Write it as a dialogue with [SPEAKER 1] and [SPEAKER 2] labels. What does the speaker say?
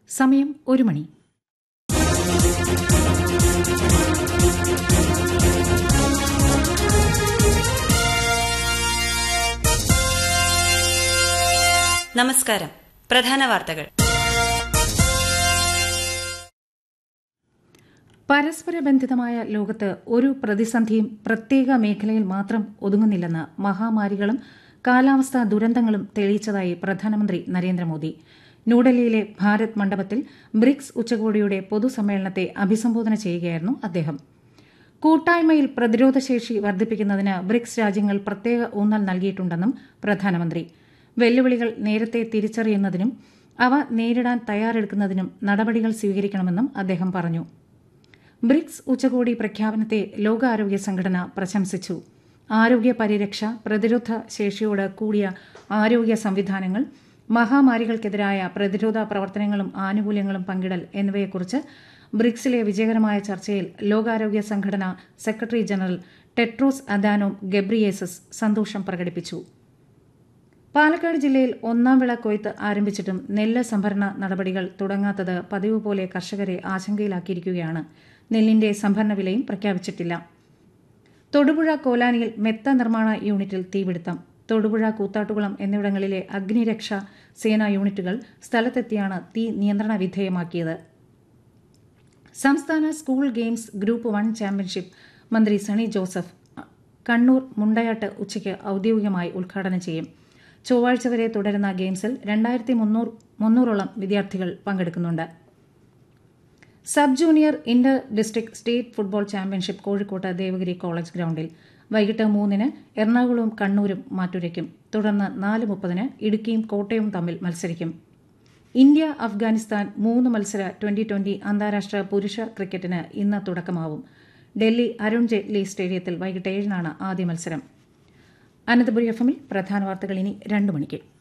[SPEAKER 1] സമയം 1 മണി.
[SPEAKER 2] നമസ്കാരം. പ്രധാന വാർത്തകൾ.
[SPEAKER 1] പരസ്പര ബന്ധിതമായ ലോകത്ത് ഒരു പ്രതിസന്ധിയും പ്രത്യേക മേഖലയിൽ മാത്രം ഒതുങ്ങുന്നില്ലെന്ന് മഹാമാരികളും കാലാവസ്ഥാ ദുരന്തങ്ങളും തെളിയിച്ചതായി പ്രധാനമന്ത്രി നരേന്ദ്രമോദി. ന്യൂഡൽഹിയിലെ ഭാരത് മണ്ഡപത്തിൽ ബ്രിക്സ് ഉച്ചകോടിയുടെ പൊതുസമ്മേളനത്തെ അഭിസംബോധന ചെയ്യുകയായിരുന്നു അദ്ദേഹം. കൂട്ടായ്മയിൽ പ്രതിരോധശേഷി വർദ്ധിപ്പിക്കുന്നതിന് ബ്രിക്സ് രാജ്യങ്ങൾ പ്രത്യേക ഊന്നൽ നൽകിയിട്ടുണ്ടെന്നും പ്രധാനമന്ത്രി. വെല്ലുവിളികൾ നേരത്തെ തിരിച്ചറിയുന്നതിനും അവ നേരിടാൻ തയ്യാറെടുക്കുന്നതിനും നടപടികൾ സ്വീകരിക്കണമെന്നും അദ്ദേഹം പറഞ്ഞു. ബ്രിക്സ് ഉച്ചകോടി പ്രഖ്യാപനത്തെ ലോകാരോഗ്യ സംഘടന പ്രശംസിച്ചു. ആരോഗ്യ പരിരക്ഷ, പ്രതിരോധ ശേഷിയോട് കൂടിയ ആരോഗ്യ സംവിധാനങ്ങൾ, മഹാമാരികൾക്കെതിരായ പ്രതിരോധ പ്രവർത്തനങ്ങളും ആനുകൂല്യങ്ങളും പങ്കിടൽ എന്നിവയെക്കുറിച്ച് ബ്രിക്സിലെ വിജയകരമായ ചർച്ചയിൽ ലോകാരോഗ്യ സംഘടന secretary general Tedros Adhanom Ghebreyesus സന്തോഷം പ്രകടിപ്പിച്ചു. പാലക്കാട് ജില്ലയിൽ ഒന്നാം വിള കൊയ്ത്ത് ആരംഭിച്ചിട്ടും നെല്ല് സംഭരണ നടപടികൾ തുടങ്ങാത്തത് പതിവ് പോലെ കർഷകരെ ആശങ്കയിലാക്കിയിരിക്കുകയാണ്. നെല്ലിന്റെ സംഭരണ വിലയും പ്രഖ്യാപിച്ചിട്ടില്ല. തൊടുപുഴ കോലാനിയിൽ മെത്ത നിർമ്മാണ യൂണിറ്റിൽ തീപിടുത്തം. തൊടുപുഴ, കൂത്താട്ടുകുളം എന്നിവിടങ്ങളിലെ അഗ്നിരക്ഷാ സേനാ യൂണിറ്റുകൾ സ്ഥലത്തെത്തിയാണ് തീ നിയന്ത്രണ വിധേയമാക്കിയത്. സംസ്ഥാന സ്കൂൾ ഗെയിംസ് ഗ്രൂപ്പ് 1 ചാമ്പ്യൻഷിപ്പ് മന്ത്രി സണി ജോസഫ് കണ്ണൂർ മുണ്ടയാട്ട് ഉച്ചയ്ക്ക് ഔദ്യോഗികമായി ഉദ്ഘാടനം ചെയ്യും. ചൊവ്വാഴ്ച വരെ തുടരുന്ന ഗെയിംസിൽ 2300ഓളം വിദ്യാർത്ഥികൾ പങ്കെടുക്കുന്നുണ്ട്. Sub junior Inter district state football championship കോഴിക്കോട്ട് ദേവഗിരി കോളേജ് ഗ്രൌണ്ടിൽ വൈകിട്ട് 3-ന് എറണാകുളവും കണ്ണൂരും മാറ്റുരയ്ക്കും. തുടർന്ന് 4:30-ന് ഇടുക്കിയും കോട്ടയവും തമ്മിൽ മത്സരിക്കും. ഇന്ത്യ അഫ്ഗാനിസ്ഥാൻ 3 മത്സര 2020 അന്താരാഷ്ട്ര പുരുഷ ക്രിക്കറ്റിന് ഇന്ന് തുടക്കമാവും. ഡൽഹി അരുൺ ജെയ്റ്റ്ലി സ്റ്റേഡിയത്തിൽ വൈകിട്ട് 7-നാണ് ആദ്യ മത്സരം. അനന്തപുരി FM-ൽ പ്രധാന വാർത്തകൾ ഇനി 2 മണിക്ക്.